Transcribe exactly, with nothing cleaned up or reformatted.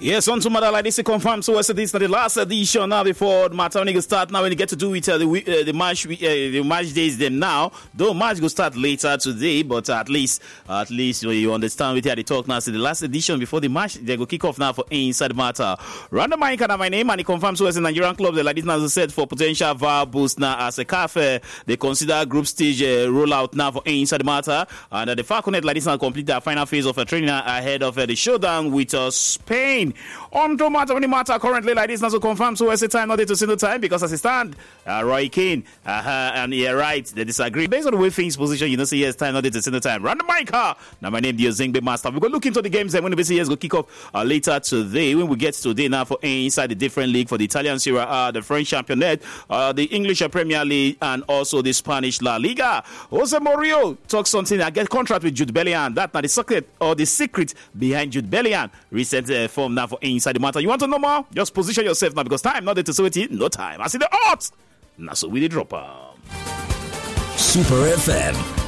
Yes, on to matter like this, it confirms. So, this is the last edition now before the matter when you start. Now, when you get to do it, uh, the uh, the match, uh, the match days them now. Though match will start later today, but at least, uh, at least when you understand with how they talk now. So, the last edition before the match, they go kick off now for Inside the Matter. Random Mike and my name, and it confirms. So, as a Nigerian club, the like this now set for potential V A R boost now as a cafe. They consider group stage uh, rollout now for Inside the Matter, and uh, the Falconet like this now complete their final phase of a training ahead of uh, the showdown with uh, Spain. On to matter when the matter currently like this now so confirmed so it's a time not to single time because as it stand uh, Roy Keane uh, and yeah right they disagree based on the way things position you know say yes time not to single time run the mic car now my name is Zingbe Master we go look into the games and when we see yes go kick off uh, later today when we get today now for inside the different league for the Italian Serie A, the French Championnat, uh, the English Premier League and also the Spanish La Liga. Jose Mourinho talks something I get contract with Jude Bellingham that now the secret or the secret behind Jude Bellingham recent uh, form now for inside the matter. You want to know more? Just position yourself now because time not to say it. No time. I see the odds. Now so we the drop. Super F M.